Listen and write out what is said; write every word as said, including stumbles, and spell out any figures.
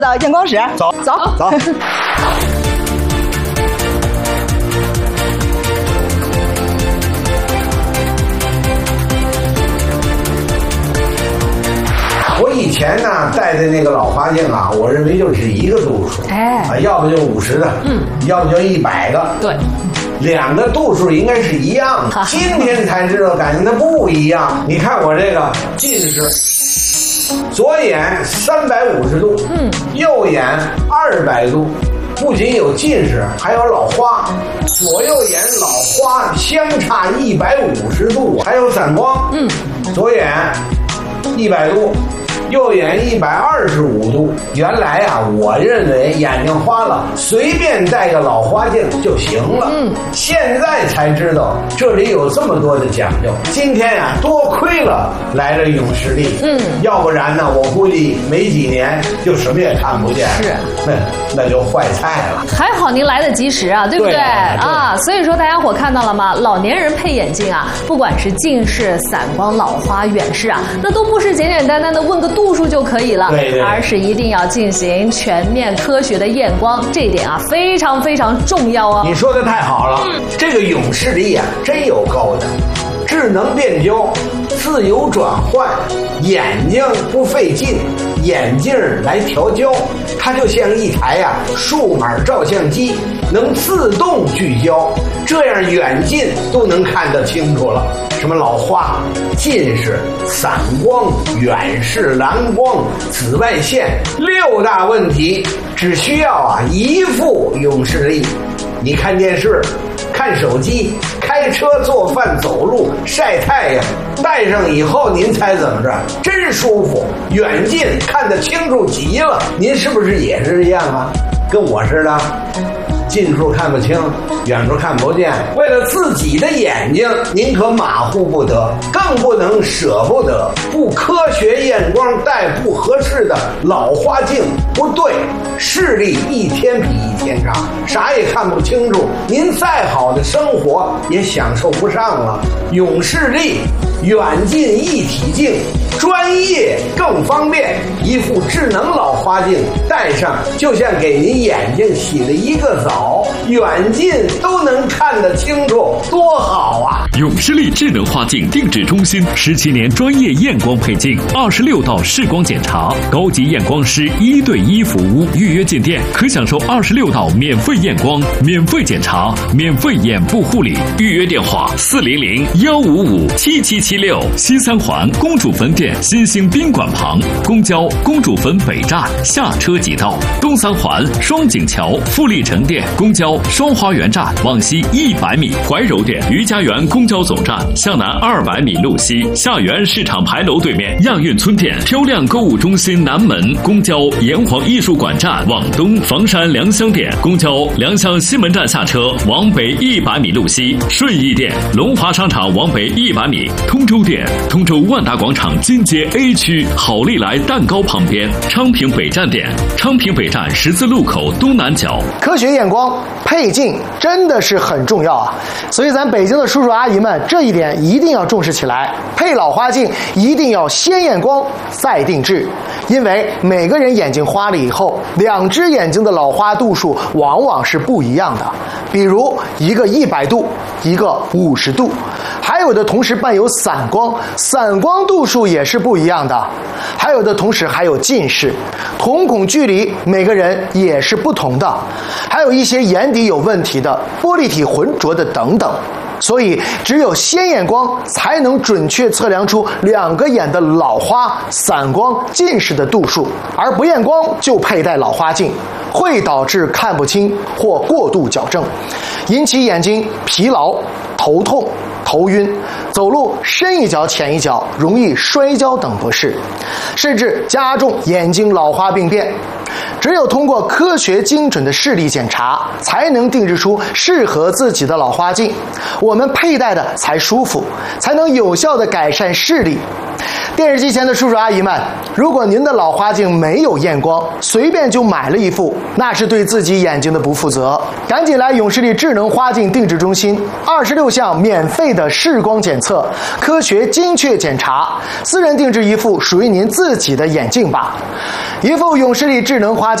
到验光室， 走走走。我以前呢戴的那个老花镜啊，我认为就只一个度数， 哎， 啊，要不就五十的，嗯，要不就一百个， 对， 两个度数应该是一样的。今天才知道，感觉它不一样。你看我这个近视，左眼三百五十度，嗯，右眼二百度。不仅有近视，还有老花，左右眼老花相差一百五十度，还有散光，嗯，左眼一百度。右眼一百二十五度，原来啊，我认为眼睛花了，随便戴个老花镜就行了。嗯，现在才知道这里有这么多的讲究。今天啊，多亏了来了永视力，嗯，要不然呢，我估计没几年就什么也看不见。 是， 那那就坏菜了。 还好您来得及时啊，对不对？ 对啊，所以说大家伙看到了吗？老年人配眼镜啊，不管是近视、散光、老花、远视啊，那都不是简简单单的问个度数就可以了， 对对， 而是一定要进行全面科学的验光，这一点啊非常非常重要哦。 你说的太好了，嗯、这个永视力啊真有够的，智能变焦，自由转换，眼睛不费劲，眼镜来调焦，它就像一台呀、啊、数码照相机，能自动聚焦，这样远近都能看得清楚了。什么老花、近视、散光、远视、蓝光、紫外线六大问题，只需要啊一副永视力。你看电视、看手机、开车、做饭、走路、晒太阳，戴上以后您猜怎么着？真舒服，远近看得清楚极了。您是不是也是这样啊？跟我似的，近处看不清，远处看不见。为了自己的眼睛，您可马虎不得，更不能舍不得。不科学验光戴不合适的老花镜，不对，视力一天比一天差，啥也看不清楚，您再好的生活也享受不上了。永视力远近一体镜，专业更方便，一副智能老花镜戴上，就像给您眼睛洗了一个澡，远近都能看得清楚，多好啊！ 永视力智能花镜定制中心十七年专业验光配镜，二十六道视光检查，高级验光师一对一服务，预约进店可享受二十六道免费验光、免费检查、免费眼部护理。预约电话：四零零幺五五七七七六。西三环公主坟店新兴宾馆旁，公交公主坟北站下车即到。东三环双井桥富力城店公交双花园站往西一百米。怀柔店余家园公交总站向南二百米路西。下园市场牌楼对面亚运村店漂亮购物中心南门公交炎黄艺术馆站往东。房山良乡店公交良乡西门站下车往北一百米路西。顺义店龙华商场往北一百米。通州店通州万达广场金街 A 区好利来蛋糕旁边。昌平北站店昌平北站十字路口东南角。 科学验光配镜真的是很重要啊，所以咱北京的叔叔阿姨们这一点一定要重视起来。配老花镜一定要先验光再定制，因为每个人眼睛花了以后，两只眼睛的老花度数往往是不一样的，比如一个一百度，一个五十度，还有的同时伴有散光，散光度数也是不一样的，还有的同时还有近视，瞳孔距离每个人也是不同的，还有一些眼底有问题的，玻璃体浑浊的等等。所以只有先验光才能准确测量出两个眼的老花、散光、近视的度数，而不验光就佩戴老花镜，会导致看不清或过度矫正，引起眼睛疲劳、头痛、头晕，走路深一脚浅一脚，容易摔跤等不适，甚至加重眼睛老花病变。只有通过科学精准的视力检查，才能定制出适合自己的老花镜，我们佩戴的才舒服，才能有效的改善视力。 电视机前的叔叔阿姨们，如果您的老花镜没有验光，随便就买了一副，那是对自己眼睛的不负责。赶紧来永视力智能花镜定制中心，二十六项免费的视光检测，科学精确检查，私人定制一副属于您自己的眼镜吧。一副永视力智能花镜